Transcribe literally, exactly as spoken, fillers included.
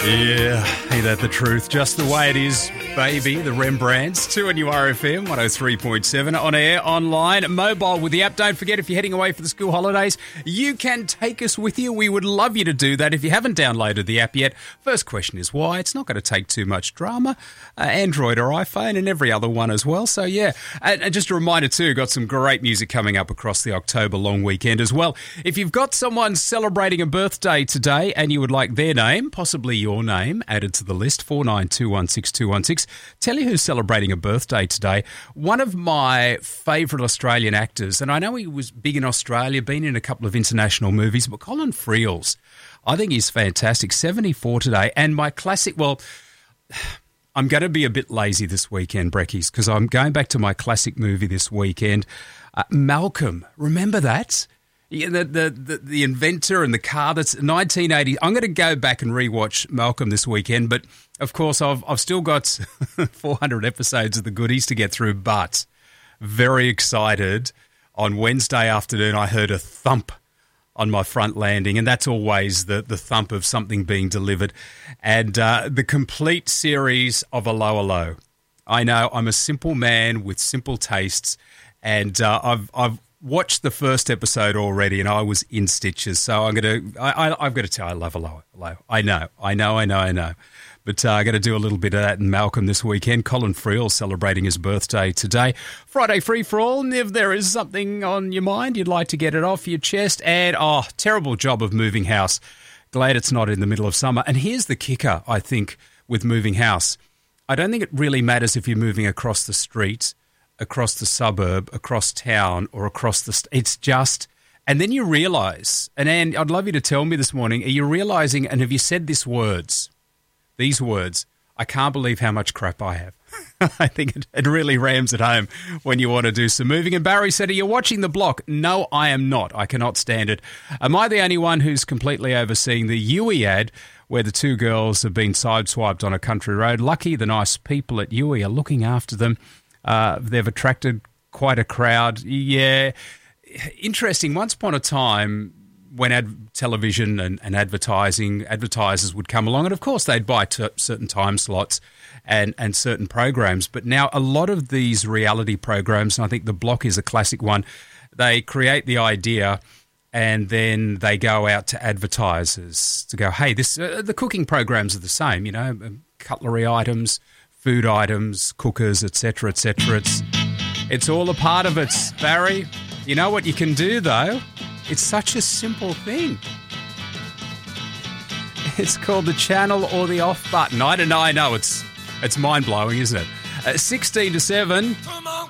Yeah, ain't that the truth? Just the way it is, baby. The Rembrandts, two on U R F M, one oh three point seven, on air, online, mobile with the app. Don't forget, if you're heading away for the school holidays, you can take us with you. We would love you to do that if you haven't downloaded the app yet. First question is why? It's not going to take too much drama. Uh, Android or iPhone and every other one as well. So, yeah. And, and just a reminder, too, got some great music coming up across the October long weekend as well. If you've got someone celebrating a birthday today and you would like their name, possibly your name, added to the list, four nine two one six two one six. Tell you who's celebrating a birthday today. One of my favourite Australian actors, and I know he was big in Australia, been in a couple of international movies, but Colin Friels, I think he's fantastic. seventy-four today. And my classic, well, I'm going to be a bit lazy this weekend, Brekkies, because I'm going back to my classic movie this weekend. Uh, Malcolm, remember that? Yeah, the, the, the, the inventor and the car, that's nineteen eighty. I'm going to go back and rewatch Malcolm this weekend, but of course I've I've still got four hundred episodes of the goodies to get through, but very excited. On Wednesday afternoon I heard a thump on my front landing, and that's always the, the thump of something being delivered. And uh, the complete series of Allo Allo. I know, I'm a simple man with simple tastes, and uh, I've I've watched the first episode already, and I was in stitches. So I'm going to, I, I, I've got to tell you, I love Allo Allo. I know, I know, I know, I know. But uh, I'm going to do a little bit of that in Malcolm this weekend. Colin Friels celebrating his birthday today. Friday free for all. And if there is something on your mind, you'd like to get it off your chest. And, oh, terrible job of moving house. Glad it's not in the middle of summer. And here's the kicker, I think, with moving house. I don't think it really matters if you're moving across the street, across the suburb, across town, or across the... St- it's just... And then you realise, and Anne, I'd love you to tell me this morning, are you realising, and have you said these words, these words, I can't believe how much crap I have. I think it, it really rams it home when you want to do some moving. And Barry said, are you watching The Block? No, I am not. I cannot stand it. Am I the only one who's completely overseeing the Yui ad where the two girls have been sideswiped on a country road? Lucky the nice people at Yui are looking after them. Uh, they've attracted quite a crowd. Yeah, interesting. Once upon a time, when ad- television and, and advertising, advertisers would come along, and of course they'd buy t- certain time slots and, and certain programs. But now a lot of these reality programs, and I think The Block is a classic one, they create the idea and then they go out to advertisers to go, hey, this uh, the cooking programs are the same, you know, cutlery items, food items, cookers, et cetera, et cetera. It's, it's all a part of it, Barry. You know what you can do, though? It's such a simple thing. It's called the channel or the off button. I don't know. I know. It's, it's mind-blowing, isn't it? Uh, sixteen to seven.